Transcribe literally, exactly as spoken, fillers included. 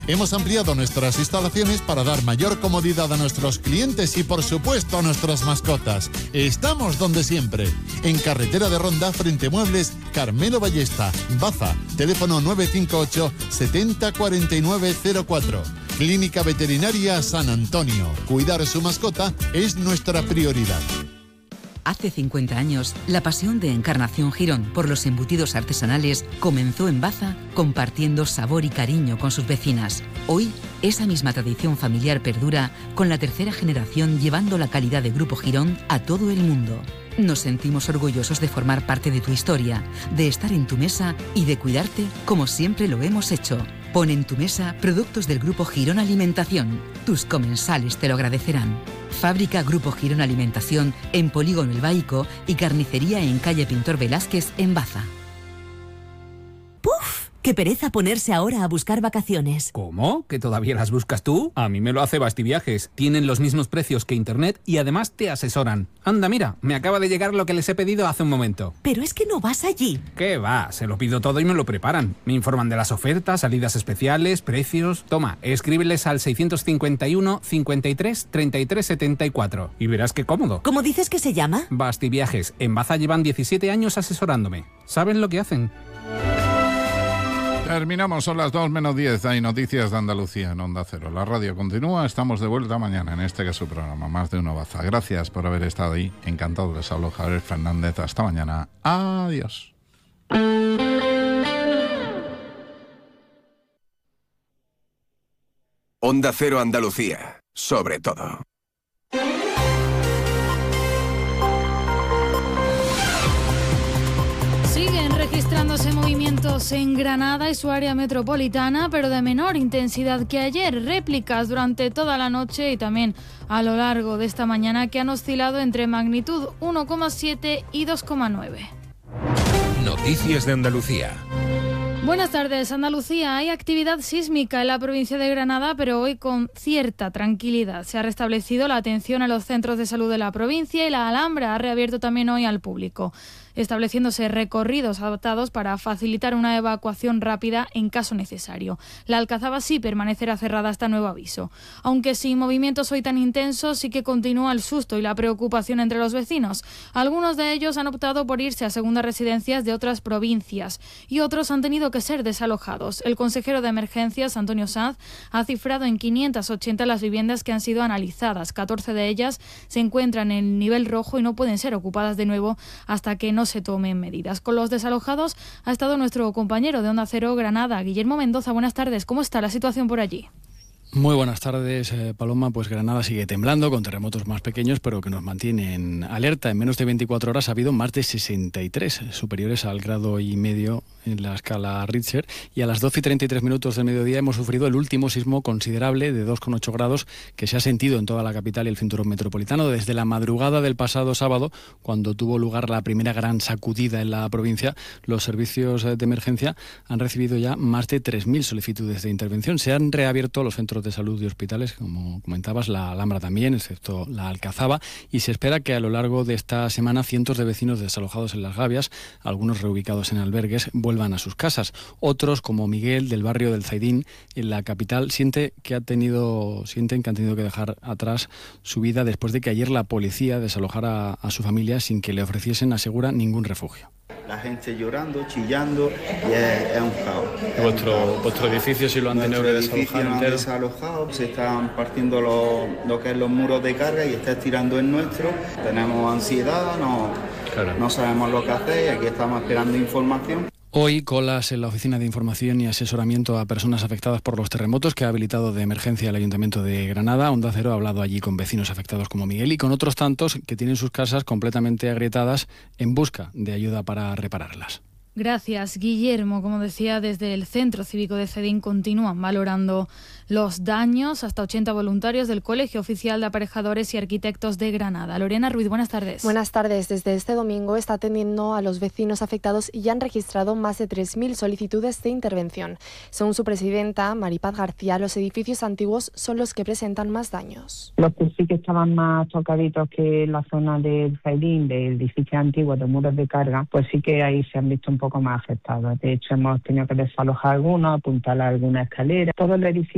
Hemos ampliado nuestras instalaciones para dar mayor comodidad a nuestros clientes y, por supuesto, a nuestras mascotas. Estamos donde siempre. En Carretera de Ronda, frente a Muebles, Carmelo Ballesta, Baza. Teléfono nueve cinco ocho, setenta, cuarenta y nueve cero cuatro. Clínica Veterinaria San Antonio. Cuidar a su mascota es nuestra prioridad. Hace cincuenta años, la pasión de Encarnación Girón por los embutidos artesanales comenzó en Baza, compartiendo sabor y cariño con sus vecinas. Hoy, esa misma tradición familiar perdura, con la tercera generación llevando la calidad de Grupo Girón a todo el mundo. Nos sentimos orgullosos de formar parte de tu historia, de estar en tu mesa y de cuidarte como siempre lo hemos hecho. Pon en tu mesa productos del Grupo Girón Alimentación. Tus comensales te lo agradecerán. Fábrica Grupo Girón Alimentación en Polígono El Baico y carnicería en calle Pintor Velázquez en Baza. ¡Puf! ¡Qué pereza ponerse ahora a buscar vacaciones! ¿Cómo? ¿Que todavía las buscas tú? A mí me lo hace Bastiviajes. Tienen los mismos precios que Internet y además te asesoran. Anda, mira, me acaba de llegar lo que les he pedido hace un momento. Pero es que no vas allí. ¿Qué va? Se lo pido todo y me lo preparan. Me informan de las ofertas, salidas especiales, precios... Toma, escríbeles al seiscientos cincuenta y uno, cincuenta y tres, treinta y tres, setenta y cuatro. Y verás qué cómodo. ¿Cómo dices que se llama? Bastiviajes. En Baza llevan diecisiete años asesorándome. ¿Saben lo que hacen? Terminamos, son las dos menos diez. Hay noticias de Andalucía en Onda Cero. La radio continúa, estamos de vuelta mañana en este que es su programa, Más de Uno Baza. Gracias por haber estado ahí. Encantado, les hablo Javier Fernández. Hasta mañana. Adiós. Onda Cero Andalucía, sobre todo. Siguen registrándose movimientos en Granada y su área metropolitana, pero de menor intensidad que ayer. Réplicas durante toda la noche y también a lo largo de esta mañana que han oscilado entre magnitud uno coma siete y dos coma nueve. Noticias de Andalucía. Buenas tardes. Andalucía, hay actividad sísmica en la provincia de Granada, pero hoy con cierta tranquilidad. Se ha restablecido la atención a los centros de salud de la provincia y la Alhambra ha reabierto también hoy al público, estableciéndose recorridos adaptados para facilitar una evacuación rápida en caso necesario. La Alcazaba sí permanecerá cerrada hasta nuevo aviso. Aunque sin movimientos hoy tan intensos, sí que continúa el susto y la preocupación entre los vecinos. Algunos de ellos han optado por irse a segundas residencias de otras provincias y otros han tenido que ser desalojados. El consejero de Emergencias, Antonio Sanz, ha cifrado en quinientas ochenta las viviendas que han sido analizadas. catorce de ellas se encuentran en nivel rojo y no pueden ser ocupadas de nuevo hasta que no se tomen medidas. Con los desalojados ha estado nuestro compañero de Onda Cero Granada, Guillermo Mendoza. Buenas tardes. ¿Cómo está la situación por allí? Muy buenas tardes, eh, Paloma. Pues Granada sigue temblando con terremotos más pequeños, pero que nos mantienen alerta. En menos de veinticuatro horas ha habido más de sesenta y tres, superiores al grado y medio en la escala Richter. Y a las doce y treinta y tres minutos del mediodía hemos sufrido el último sismo considerable de dos coma ocho grados que se ha sentido en toda la capital y el cinturón metropolitano desde la madrugada del pasado sábado, cuando tuvo lugar la primera gran sacudida en la provincia. Los servicios de emergencia han recibido ya más de tres mil solicitudes de intervención. Se han reabierto los centros de salud y hospitales, como comentabas, la Alhambra también, excepto la Alcazaba, y se espera que a lo largo de esta semana cientos de vecinos desalojados en Las Gavias, algunos reubicados en albergues, vuelvan a sus casas. Otros, como Miguel, del barrio del Zaidín, en la capital, siente que ha tenido, sienten que han tenido que dejar atrás su vida después de que ayer la policía desalojara a su familia sin que le ofreciesen, asegura, ningún refugio. La gente llorando, chillando, y es, es un caos. Es vuestro, un caos. Vuestro edificio sí lo han tenido que desalojar entero. Han desalojado, se están partiendo lo, lo que es los muros de carga y está estirando el nuestro. Tenemos ansiedad, no, claro. no sabemos lo que hacer y aquí estamos esperando información. Hoy, colas en la Oficina de Información y Asesoramiento a Personas Afectadas por los Terremotos, que ha habilitado de emergencia el Ayuntamiento de Granada. Onda Cero ha hablado allí con vecinos afectados como Miguel y con otros tantos que tienen sus casas completamente agrietadas en busca de ayuda para repararlas. Gracias, Guillermo. Como decía, desde el Centro Cívico de Cedín continúan valorando los daños. Hasta ochenta voluntarios del Colegio Oficial de Aparejadores y Arquitectos de Granada. Lorena Ruiz, buenas tardes. Buenas tardes. Desde este domingo está atendiendo a los vecinos afectados y ya han registrado más de tres mil solicitudes de intervención. Según su presidenta, Maripaz García, los edificios antiguos son los que presentan más daños. Los que sí que estaban más tocaditos que la zona del Zaidín, del edificio antiguo de muros de carga, pues sí que ahí se han visto un poco más afectados. De hecho, hemos tenido que desalojar algunos, apuntalar alguna escalera. Todo el edificio